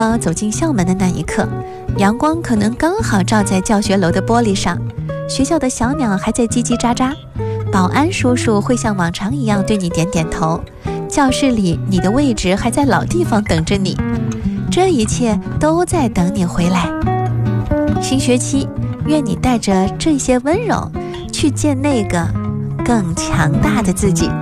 走进校门的那一刻，阳光可能刚好照在教学楼的玻璃上，学校的小鸟还在叽叽喳喳，保安叔叔会像往常一样对你点点头，教室里你的位置还在老地方等着你，这一切都在等你回来。新学期，愿你带着这些温柔去见那个更强大的自己。